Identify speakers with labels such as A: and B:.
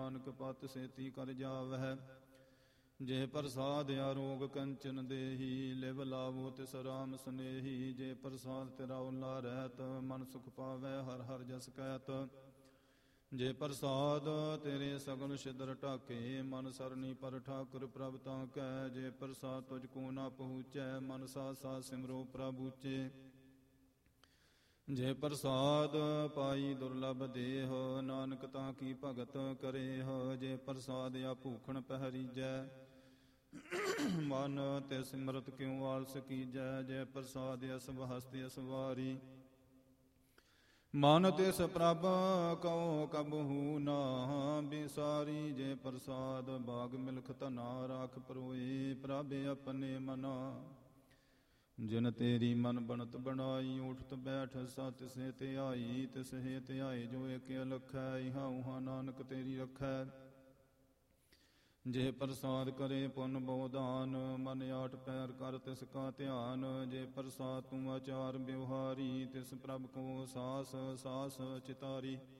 A: ਨਾਨਕ ਪਤ ਸੇਤੀ ਕਰ ਜਾਵਹਿ। ਜੇ ਪ੍ਰਸਾਦ ਆਰੋਗ ਕੰਚਨ ਦੇਹੀ, ਲਿਵ ਲਾਵੋ ਤਿਸ ਰਾਮ ਸਨੇਹੀ। ਜੇ ਪ੍ਰਸਾਦ ਤੇਰਾ ਓਲਾ ਰਹਿਤ, ਮਨ ਸੁਖ ਪਾਵੈ ਹਰ ਹਰ ਜਸ ਕਹਿਤ। ਜੇ ਪ੍ਰਸਾਦ ਤੇਰੇ ਸਗਲ ਛਿਦਰ ਢਾਕੇ, ਮਨ ਸਰਨੀ ਪਰ ਠਾਕੁਰ ਪ੍ਰਭ ਤਾਂ ਕੈ। ਜੇ ਪ੍ਰਸਾਦ ਤੁਝ ਕੋ ਨਾ ਪਹੁੰਚੈ, ਮਨ ਸਾਥ ਸਾਥ ਸਿਮਰੋ ਪ੍ਰਭ ਉੱਚੇ। ਜੇ ਪ੍ਰਸਾਦ ਪਾਈ ਦੁਰਲਭ ਦੇਹ, ਨਾਨਕ ਤਾਂ ਕੀ ਭਗਤ ਕਰੇਹ। ਜੇ ਪ੍ਰਸਾਦ ਆ ਭੂਖਣ ਪਹਿਰੀਜੈ, ਮਨ ਤੇ ਸਿਮਰਤ ਕਿਉ ਆਲਸ ਕੀਜੈ। ਜੇ ਪ੍ਰਸਾਦ ਅਸਭ ਹਸਤ ਅਸਵਾਰੀ, ਮਨ ਤਿਸ ਪ੍ਰਭ ਕਉ ਕਬਹੂ ਨਾ ਬਿਸਾਰੀ। ਜੇ ਪ੍ਰਸਾਦ ਬਾਗ ਮਿਲਖ ਧਨਾ, ਰਾਖ ਪਰੋਏ ਪ੍ਰਭ ਆਪਣੇ ਮਨਾ। ਜਿਨ ਤੇਰੀ ਮਨ ਬਣਤ ਬਣਾਈ, ਉਠਤ ਬੈਠ ਸਤਿ ਸੇ ਤੇ ਆਈ। ਤਿਸ ਹੇਤ ਆਏ ਜੋ ਏਕ ਅਲਖੈ, ਇਹਾਂ ਉਹਾਂ ਨਾਨਕ ਤੇਰੀ ਰਖੈ। ਜੇ ਪ੍ਰਸਾਦ ਕਰੇ ਪੁੰਨ ਬੋਦਾਨ, ਮਨ ਆਠ ਪੈਰ ਕਰ ਤਿਸ ਕਾ ਧਿਆਨ। ਜੇ ਪ੍ਰਸਾਦ ਤੂੰ ਆਚਾਰ ਵਿਵਹਾਰੀ, ਤਿਸ ਪ੍ਰਭ ਕੋ ਸਾਸ ਸਾਸ ਚਿਤਾਰੀ।